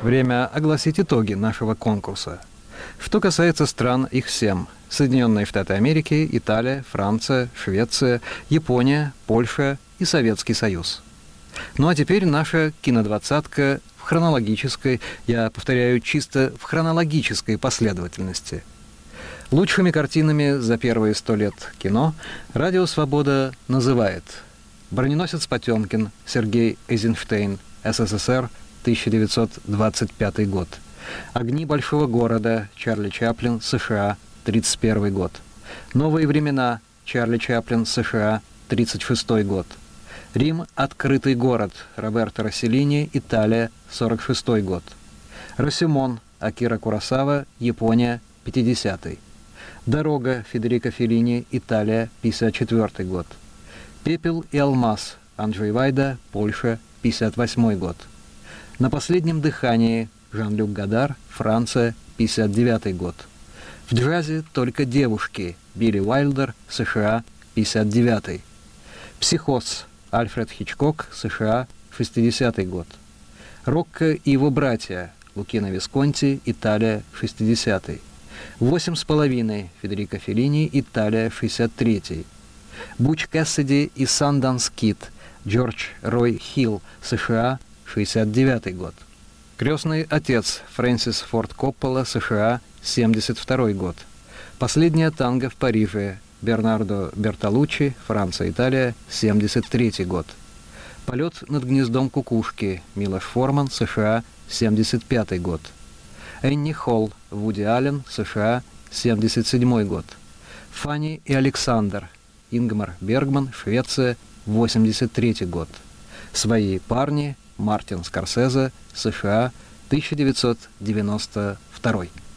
Время огласить итоги нашего конкурса. Что касается стран, их 7. Соединенные Штаты Америки, Италия, Франция, Швеция, Япония, Польша и Советский Союз. Ну а теперь наша кинодвадцатка в хронологической, я повторяю, чисто в хронологической последовательности. Лучшими картинами за первые 100 лет кино «Радио Свобода» называет «Броненосец Потемкин», Сергей Эйзенштейн, СССР, 1925 год. «Огни большого города», Чарли Чаплин, США, 1931 год. «Новые времена», Чарли Чаплин, США, 1936 год. «Рим. Открытый город», Роберто Росселлини, Италия, 1946 год. «Росимон», Акира Куросава, Япония, 50-й. «Дорога», Федерико Феллини, Италия, 1954 год. «Пепел и алмаз», Анджей Вайда, Польша, 1958 год. «На последнем дыхании», Жан-Люк Годар, Франция, 1959 год. «В джазе только девушки», Билли Уайлдер, США, 1959. «Психоз», Альфред Хичкок, США, 60 год. «Рокко и его братья», Лукино Висконти, Италия, 60-й. «8,5», Федерико Феллини, Италия, 63-й. «Буч Кэссиди и Санданс Кид», Джордж Рой Хилл, США, 69 год. «Крестный отец», Фрэнсис Форд Коппола, США, 72 год. «Последняя танго в Париже», Бернардо Бертолуччи, Франция, Италия, 73 год. «Полет над гнездом кукушки», Милош Форман, США, 75 год. «Энни Холл», Вуди Аллен, США, 77 год. «Фанни и Александр», Ингмар Бергман, Швеция, 83 год. «Свои парни», Мартин Скорсезе, США, 1992.